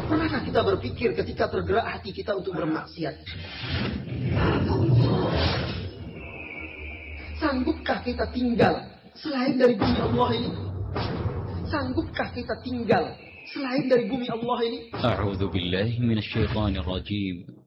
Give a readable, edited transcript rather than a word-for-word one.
Pernahkah kita berpikir ketika tergerak hati kita untuk bermaksiat? Sanggupkah kita tinggal selain dari bumi Allah ini? Sanggupkah kita tinggal selain dari bumi Allah ini? A'udzu billahi minasyaitonir rajim.